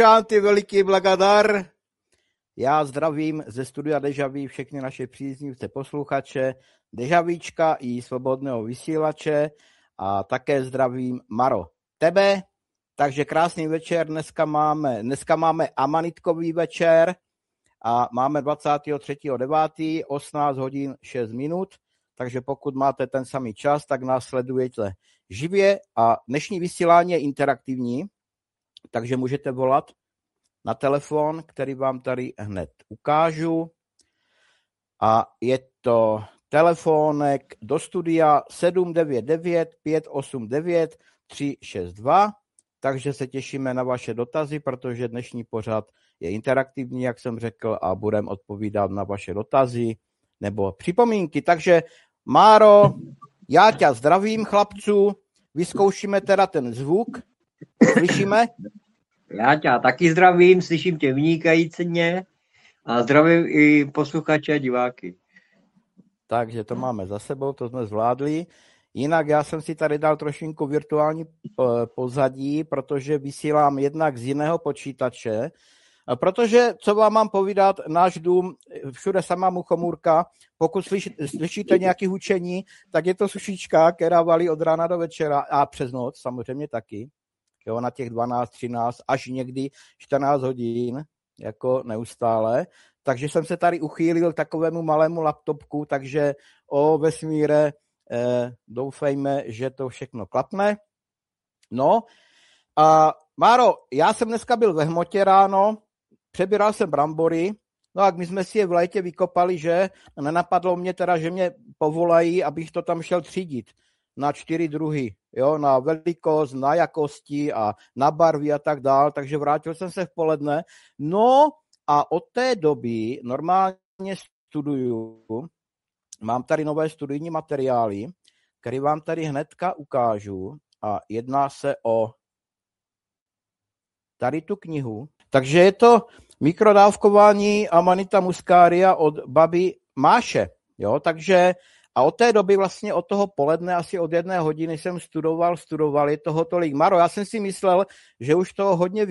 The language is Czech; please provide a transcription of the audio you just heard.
Ty veliký blagadar. Já zdravím ze studia Dežaví všechny naše příznivce posluchače Dežavíčka i Svobodného vysílače a také zdravím Maro tebe. Takže krásný večer, dneska máme amanitkový večer a máme 23.9. 18 hodin 6 minut, takže pokud máte ten samý čas, tak nás sledujete živě a dnešní vysílání je interaktivní, takže můžete volat na telefon, který vám tady hned ukážu. A je to telefonek do studia 799 589 362, takže se těšíme na vaše dotazy, protože dnešní pořad je interaktivní, jak jsem řekl, a budeme odpovídat na vaše dotazy nebo připomínky. Takže Máro, já tě zdravím, chlapců, vyzkoušíme teda ten zvuk. Slyšíme? Já tě taky zdravím, slyším tě vynikajícně a zdravím i posluchače a diváky. Takže to máme za sebou, to jsme zvládli. Jinak já jsem si tady dal trošinku virtuální pozadí, protože vysílám jednak z jiného počítače, protože, co vám mám povídat, náš dům, všude samá muchomůrka, pokud slyšíte nějaké hučení, tak je to sušička, která valí od rána do večera a přes noc samozřejmě taky. Jo, na těch 12, 13, až někdy 14 hodin, jako neustále. Takže jsem se tady uchýlil k takovému malému laptopku, takže o vesmíre doufejme, že to všechno klapne. No a Máro, já jsem dneska byl ve hmotě ráno, přebíral jsem brambory, no a my jsme si je v létě vykopali, že nenapadlo mě teda, že mě povolají, abych to tam šel třídit na 4 druhy, jo, na velikost, na jakosti a na barvy a tak dál, takže vrátil jsem se v poledne. No a od té doby normálně studuju, mám tady nové studijní materiály, které vám tady hnedka ukážu a jedná se o tady tu knihu. Takže je to mikrodávkování Amanita muscaria od baby Máše, jo, takže a od té doby vlastně od toho poledne asi od 1 hodiny jsem studoval, je toho tolik. Maro, já jsem si myslel, že už toho hodně